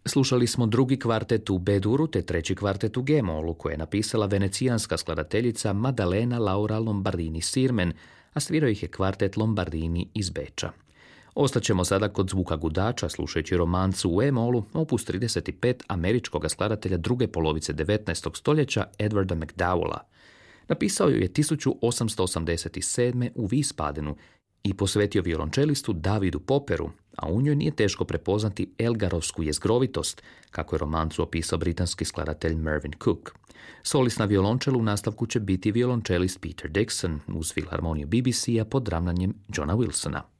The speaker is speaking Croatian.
Slušali smo drugi kvartet u B-duru te treći kvartet u G-molu koje je napisala venecijanska skladateljica Maddalena Laura Lombardini Sirmen, a svirao ih je kvartet Lombardini iz Beča. Ostaćemo sada kod zvuka gudača slušajući romancu u E-molu, opus 35 američkog skladatelja druge polovice 19. stoljeća Edwarda McDowella. Napisao ju je 1887. u Wiesbadenu i posvetio violončelistu Davidu Popperu, a u njoj nije teško prepoznati elgarovsku jezgrovitost, kako je romancu opisao britanski skladatelj Mervyn Cook. Solist na violončelu u nastavku će biti violončelist Peter Dixon uz filharmoniju BBC-a pod ravnanjem Johna Wilsona.